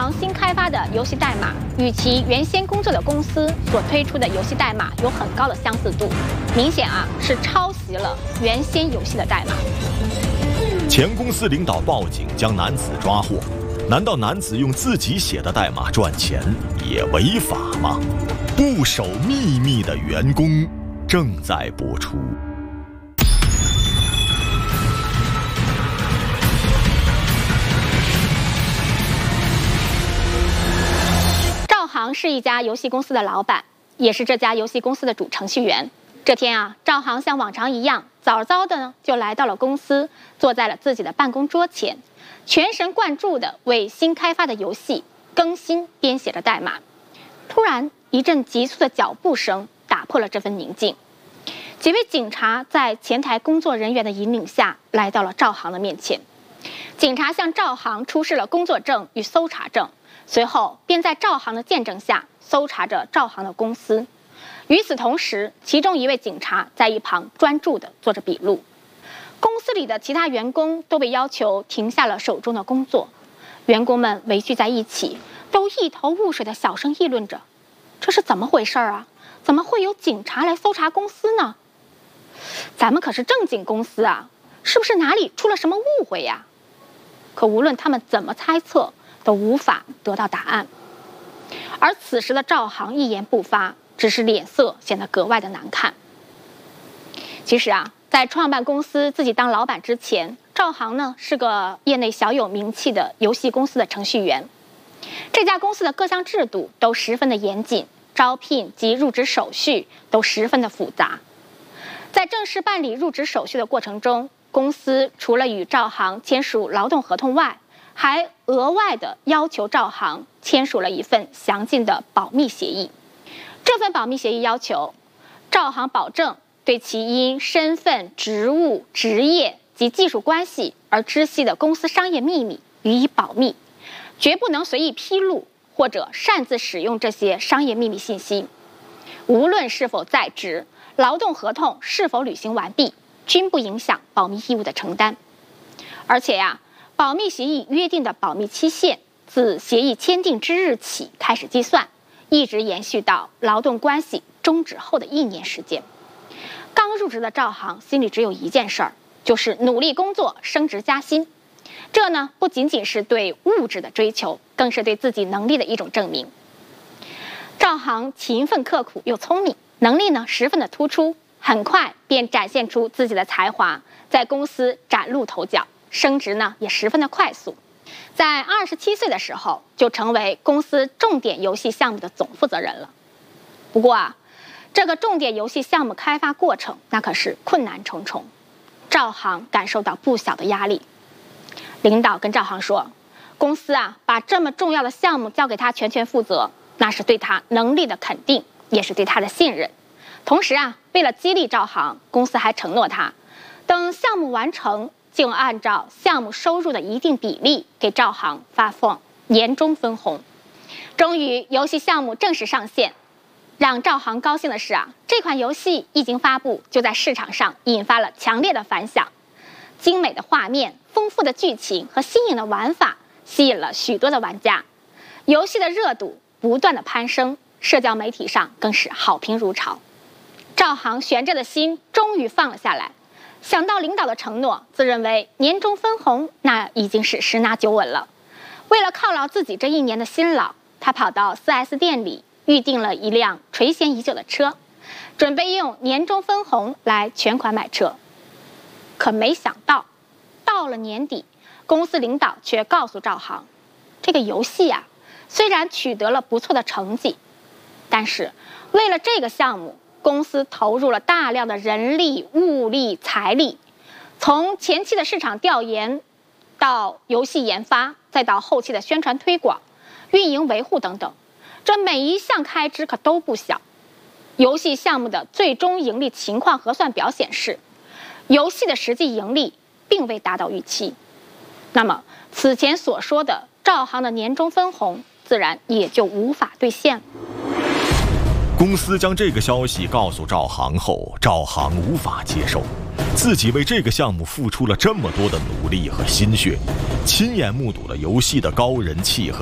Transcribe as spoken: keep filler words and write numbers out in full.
行新开发的游戏代码与其原先工作的公司所推出的游戏代码有很高的相似度，明显啊是抄袭了原先游戏的代码。 前公司领导报警将男子抓获，难道男子用自己写的代码赚钱也违法吗？不守秘密的员工正在播出。 赵航是一家游戏公司的老板，也是这家游戏公司的主程序员。这天啊，赵航像往常一样，早早的呢就来到了公司，坐在了自己的办公桌前，全神贯注地为新开发的游戏更新编写着代码。突然，一阵急促的脚步声打破了这份宁静。几位警察在前台工作人员的引领下，来到了赵航的面前。警察向赵航出示了工作证与搜查证，随后便在赵航的见证下搜查着赵航的公司。与此同时，其中一位警察在一旁专注地做着笔录。公司里的其他员工都被要求停下了手中的工作，员工们围聚在一起，都一头雾水地小声议论着：这是怎么回事啊？怎么会有警察来搜查公司呢？咱们可是正经公司啊，是不是哪里出了什么误会呀？可无论他们怎么猜测，都无法得到答案。而此时的赵航一言不发，只是脸色显得格外的难看。其实啊，在创办公司自己当老板之前，赵航呢是个业内小有名气的游戏公司的程序员。这家公司的各项制度都十分的严谨，招聘及入职手续都十分的复杂。在正式办理入职手续的过程中，公司除了与赵航签署劳动合同外，还额外的要求赵航签署了一份详尽的保密协议。这份保密协议要求赵航保证对其因身份、职务、职业及技术关系而知悉的公司商业秘密予以保密，绝不能随意披露或者擅自使用这些商业秘密信息。无论是否在职，劳动合同是否履行完毕，均不影响保密义务的承担。而且呀、啊，保密协议约定的保密期限自协议签订之日起开始计算，一直延续到劳动关系终止后的一年时间。刚入职的赵航心里只有一件事儿，就是努力工作，升职加薪。这呢，不仅仅是对物质的追求，更是对自己能力的一种证明。赵航勤奋刻苦又聪明，能力呢十分的突出，很快便展现出自己的才华，在公司崭露头角，升职呢也十分的快速。在二十七岁的时候，就成为公司重点游戏项目的总负责人了。不过啊，这个重点游戏项目开发过程那可是困难重重，赵航感受到不小的压力。领导跟赵航说，公司啊把这么重要的项目交给他全权负责，那是对他能力的肯定，也是对他的信任。同时啊，为了激励赵航，公司还承诺他，等项目完成，就按照项目收入的一定比例给赵航发放年终分红。终于，游戏项目正式上线。让赵航高兴的是啊，这款游戏一经发布，就在市场上引发了强烈的反响。精美的画面、丰富的剧情和新颖的玩法吸引了许多的玩家，游戏的热度不断的攀升，社交媒体上更是好评如潮。赵航悬着的心终于放了下来，想到领导的承诺，自认为年终分红那已经是十拿九稳了。为了犒劳自己这一年的辛劳，他跑到 四 S 店里预定了一辆垂涎已久的车，准备用年终分红来全款买车。可没想到，到了年底，公司领导却告诉赵航，这个游戏啊，虽然取得了不错的成绩，但是为了这个项目，公司投入了大量的人力、物力、财力，从前期的市场调研，到游戏研发，再到后期的宣传推广、运营维护等等，这每一项开支可都不小。游戏项目的最终盈利情况核算表显示，游戏的实际盈利并未达到预期。那么，此前所说的赵航的年终分红，自然也就无法兑现了。 公司将这个消息告诉赵航后，赵航无法接受，自己为这个项目付出了这么多的努力和心血，亲眼目睹了游戏的高人气和